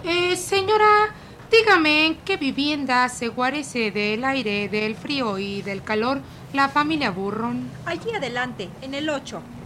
Señora, dígame en qué vivienda se guarece del aire, del frío y del calor la familia Burron. Allí adelante, en el 8.